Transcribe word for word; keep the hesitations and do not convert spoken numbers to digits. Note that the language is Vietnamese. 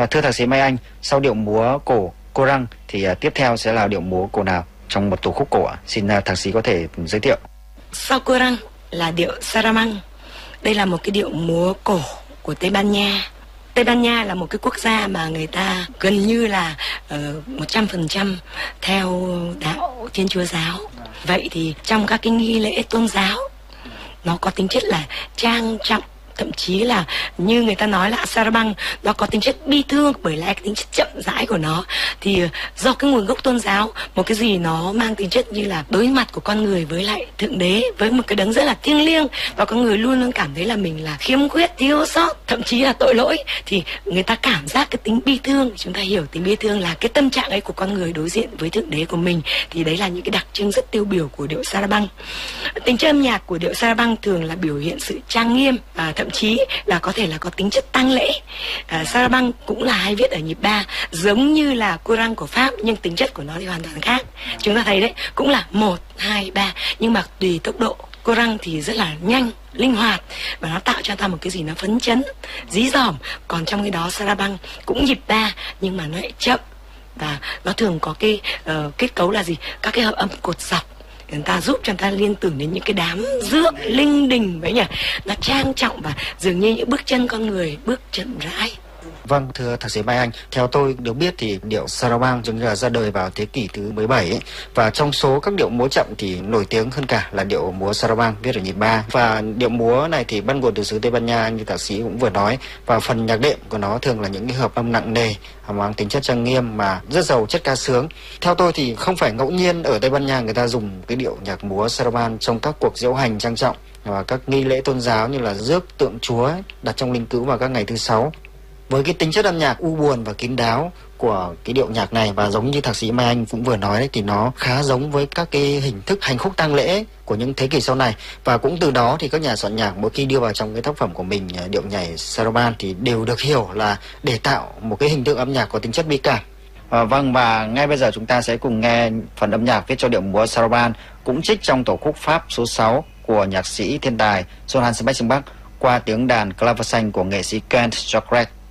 À, thưa thạc sĩ Mai Anh, sau điệu múa cổ cô răng thì à, tiếp theo sẽ là điệu múa cổ nào trong một tổ khúc cổ ạ? Xin à, thạc sĩ có thể giới thiệu. Sau cô răng là điệu Saramang. Đây là một cái điệu múa cổ của Tây Ban Nha. Tây Ban Nha là một cái quốc gia mà người ta gần như là một trăm phần trăm theo đạo Thiên Chúa giáo. Vậy thì trong các cái nghi lễ tôn giáo, nó có tính chất là trang trọng, thậm chí là như người ta nói là Sarabang nó có tính chất bi thương, bởi lẽ cái tính chất chậm rãi của nó thì do cái nguồn gốc tôn giáo, một cái gì nó mang tính chất như là đối mặt của con người với lại thượng đế, với một cái đấng rất là thiêng liêng, và con người luôn luôn cảm thấy là mình là khiếm khuyết, thiếu sót, thậm chí là tội lỗi, thì người ta cảm giác cái tính bi thương. Chúng ta hiểu tính bi thương là cái tâm trạng ấy của con người đối diện với thượng đế của mình, thì đấy là những cái đặc trưng rất tiêu biểu của điệu Sarabang. Tính chất âm nhạc của điệu Sarabang thường là biểu hiện sự trang nghiêm, à, thậm chí là có thể là có tính chất tang lễ. à, Sarabang cũng là hay viết ở nhịp ba, giống như là cô răng của Pháp, nhưng tính chất của nó thì hoàn toàn khác. Chúng ta thấy đấy, cũng là một, hai, ba, nhưng mà tùy tốc độ. Cô răng thì rất là nhanh, linh hoạt, và nó tạo cho ta một cái gì nó phấn chấn, dí dỏm. Còn trong cái đó Sarabang cũng nhịp ba, nhưng mà nó lại chậm, và nó thường có cái uh, kết cấu là gì? Các cái hợp âm cột dọc, người ta giúp cho người ta liên tưởng đến những cái đám rước linh đình vậy nhỉ. Nó trang trọng và dường như những bước chân con người bước chậm rãi. Vâng, thưa thạc sĩ Mai Anh, theo tôi được biết thì điệu Sarabang chúng là ra đời vào thế kỷ thứ mười bảy ấy, và trong số các điệu múa chậm thì nổi tiếng hơn cả là điệu múa Sarabang viết ở nhịp ba. Và điệu múa này thì bắt nguồn từ xứ Tây Ban Nha như thạc sĩ cũng vừa nói, và phần nhạc đệm của nó thường là những cái hợp âm nặng nề, mang tính chất trang nghiêm mà rất giàu chất ca sướng. Theo tôi thì không phải ngẫu nhiên ở Tây Ban Nha người ta dùng cái điệu nhạc múa Sarabang trong các cuộc diễu hành trang trọng và các nghi lễ tôn giáo như là rước tượng Chúa đặt trong linh cữu vào các ngày thứ sáu. Với cái tính chất âm nhạc u buồn và kín đáo của cái điệu nhạc này, và giống như thạc sĩ Mai Anh cũng vừa nói đấy, thì nó khá giống với các cái hình thức hành khúc tang lễ của những thế kỷ sau này. Và cũng từ đó thì các nhà soạn nhạc mỗi khi đưa vào trong cái tác phẩm của mình điệu nhảy Sarabang thì đều được hiểu là để tạo một cái hình tượng âm nhạc có tính chất bi cảm. À, vâng, và ngay bây giờ chúng ta sẽ cùng nghe phần âm nhạc viết cho điệu múa Sarabang, cũng trích trong tổ khúc Pháp số sáu của nhạc sĩ thiên tài Johann Sebastian Bach qua tiếng đàn clavecin của nghệ sĩ Kent Jacques.